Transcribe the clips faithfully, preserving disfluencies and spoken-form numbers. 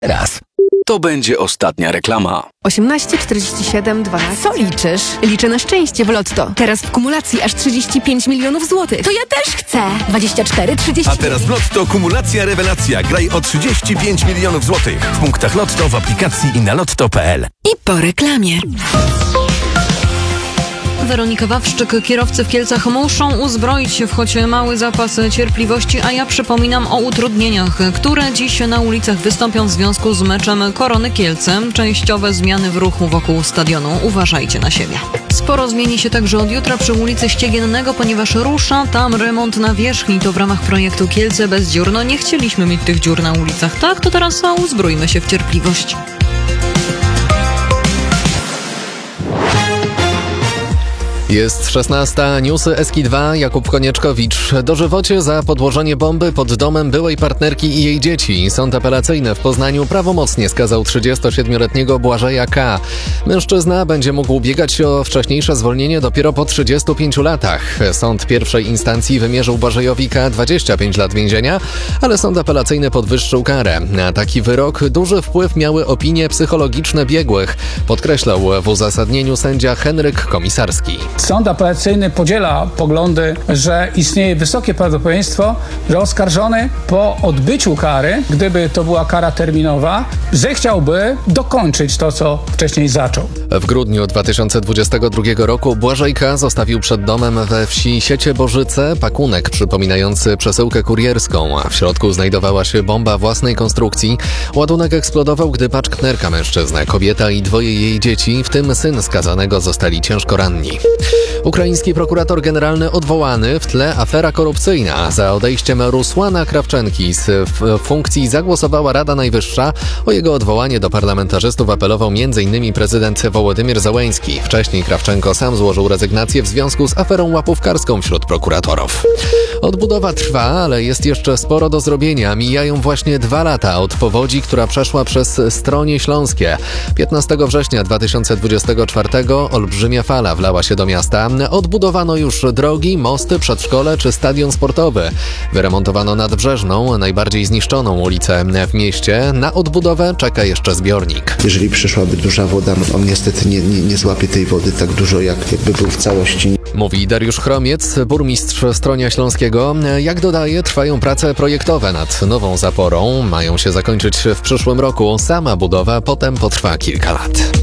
Teraz. To będzie ostatnia reklama. osiemnaście czterdzieści siedem dwanaście. Co liczysz? Liczę na szczęście w Lotto. Teraz w kumulacji aż trzydzieści pięć milionów złotych. To ja też chcę. dwadzieścia cztery trzydzieści. A teraz w Lotto kumulacja rewelacja. Graj o trzydzieści pięć milionów złotych. W punktach Lotto, w aplikacji i na lotto kropka p l. I po reklamie. Weronika Wawrzyk, kierowcy w Kielcach muszą uzbroić się w choć mały zapas cierpliwości, a ja przypominam o utrudnieniach, które dziś na ulicach wystąpią w związku z meczem Korony Kielce. Częściowe zmiany w ruchu wokół stadionu. Uważajcie na siebie. Sporo zmieni się także od jutra przy ulicy Ściegiennego, ponieważ rusza tam remont nawierzchni. To w ramach projektu Kielce bez dziur. No nie chcieliśmy mieć tych dziur na ulicach, tak? To teraz uzbrójmy się w cierpliwość. Jest szesnasta, newsy Eski dwa, Jakub Konieczkowicz. Dożywocie za podłożenie bomby pod domem byłej partnerki i jej dzieci. Sąd apelacyjny w Poznaniu prawomocnie skazał trzydziestosiedmioletniego Błażeja K. Mężczyzna będzie mógł ubiegać się o wcześniejsze zwolnienie dopiero po trzydziestu pięciu latach. Sąd pierwszej instancji wymierzył Błażejowi K. dwadzieścia pięć lat więzienia, ale sąd apelacyjny podwyższył karę. Na taki wyrok duży wpływ miały opinie psychologiczne biegłych, podkreślał w uzasadnieniu sędzia Henryk Komisarski. Sąd apelacyjny podziela poglądy, że istnieje wysokie prawdopodobieństwo, że oskarżony po odbyciu kary, gdyby to była kara terminowa, zechciałby dokończyć to, co wcześniej zaczął. W grudniu dwa tysiące dwudziestego drugiego roku Błażej K. zostawił przed domem we wsi Siecie-Bożyce pakunek przypominający przesyłkę kurierską, a w środku znajdowała się bomba własnej konstrukcji. Ładunek eksplodował, gdy partnerka mężczyzny, kobieta i dwoje jej dzieci, w tym syn skazanego, zostali ciężko ranni. Ukraiński prokurator generalny odwołany, w tle afera korupcyjna. Za odejściem Rusłana Krawczenki z funkcji zagłosowała Rada Najwyższa. O jego odwołanie do parlamentarzystów apelował m in prezydent Wołodymyr Zełenski. Wcześniej Krawczenko sam złożył rezygnację w związku z aferą łapówkarską wśród prokuratorów. Odbudowa trwa, ale jest jeszcze sporo do zrobienia. Mijają właśnie dwa lata od powodzi, która przeszła przez Stronie Śląskie. piętnastego września dwa tysiące dwudziestego czwartego olbrzymia fala wlała się do miasta. Odbudowano już drogi, mosty, przedszkole czy stadion sportowy. Wyremontowano Nadbrzeżną, najbardziej zniszczoną ulicę w mieście. Na odbudowę czeka jeszcze zbiornik. Jeżeli przyszłaby duża woda, on niestety nie, nie, nie złapie tej wody tak dużo, jak jakby był w całości. Mówi Dariusz Chromiec, burmistrz Stronia Śląskiego. Jak dodaje, trwają prace projektowe nad nową zaporą. Mają się zakończyć w przyszłym roku. Sama budowa potem potrwa kilka lat.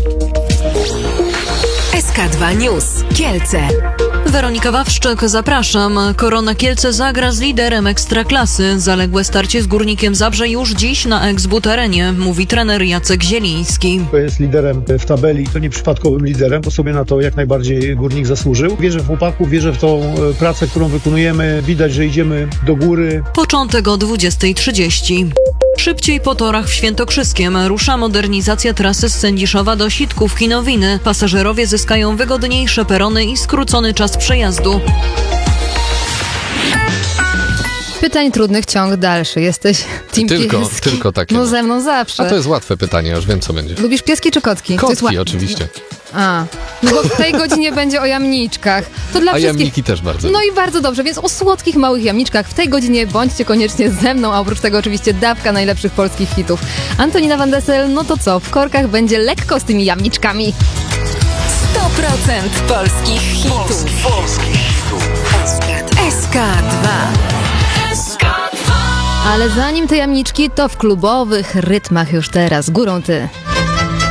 S K dwa News. Kielce. Weronika Wawrzyk, zapraszam. Korona Kielce zagra z liderem Ekstraklasy. Zaległe starcie z Górnikiem Zabrze już dziś na Ex-But Arenie, mówi trener Jacek Zieliński. To jest liderem w tabeli, to nieprzypadkowym liderem, bo sobie na to jak najbardziej Górnik zasłużył. Wierzę w chłopaków, wierzę w tą pracę, którą wykonujemy. Widać, że idziemy do góry. Początek o dwudziestej trzydzieści. Szybciej po torach w Świętokrzyskiem rusza modernizacja trasy z Sędziszowa do Sitkówki-Nowiny. Pasażerowie zyskają wygodniejsze perony i skrócony czas przejazdu. Pytań trudnych, ciąg dalszy. Jesteś team Tylko, pieski. tylko takie. No ze mną zawsze. A to jest łatwe pytanie, już wiem co będzie. Lubisz pieski czy kotki? To jest Kotki ła- oczywiście. A, no bo w tej godzinie będzie o jamniczkach. To dla A wszystkich... jamniki też bardzo. No i bardzo dobrze, więc o słodkich, małych jamniczkach w tej godzinie bądźcie koniecznie ze mną, a oprócz tego oczywiście dawka najlepszych polskich hitów. Antonina Van Dessel, no to co, w korkach będzie lekko z tymi jamniczkami. sto procent polskich hitów. S K dwa. Ale zanim te jamniczki, to w klubowych rytmach już teraz. Górą ty.